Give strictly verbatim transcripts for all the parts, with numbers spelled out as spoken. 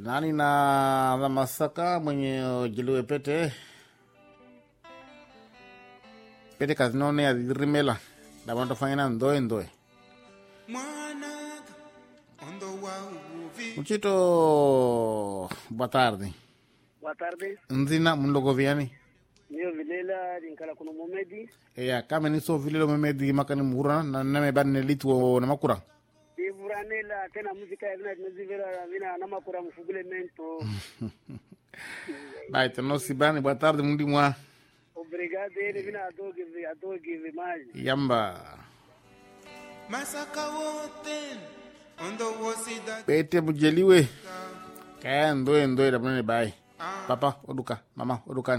nani na za Masaka mwenye jiliwe pete pete kazinone ya rimela da wanda fanyana ndoe ndoe Muchito, boa tarde. Boa tarde. Nzina mundogo viani? Nio Vilela rinkala kuno Momedi. Eya, kama niso Vilela Momedi makani murana na name bane litu na makura. Ivuranela tena muzika ya vina nizivera vina na makura mfugule mento. Baita no sibani, boa tarde mundi mwa. Obrigado ele vina adoge adoge vimaji. Yamba. Masaka wote. Pete mujeliwe kaya ndoe ndoe da mnene bai papa oduka mama odukani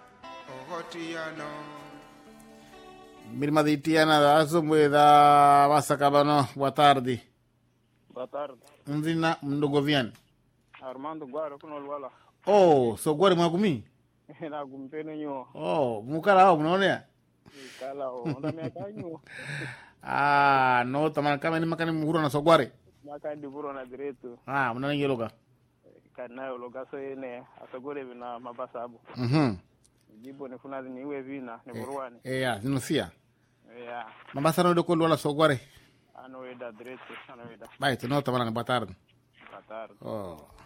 mirma di tiana da aso da Masaka bano. Boa tarde. Boa tarde. Nzina mndogo viani Armando Guaro kuno lwala. Oh, so gwari mwagumi Na gumpene nyo. Oh, mukala hao mnaonea Kala o onda miaka nyo. Ah, no tamana kama ni makani muhuro na sogware Maka ndivuro na direto. Ah, mnana ngeloga Kanayo loga so ene asogore vina mabasabu. Mhm. Jibo ni funazi ni iwe vina ni buruani. Eh ya, zinusia. Yeah. Mabasa no doko wala sogware. Ano eda direto, ano eda. Bai, no tamana boa tarde. Boa tarde. Oh.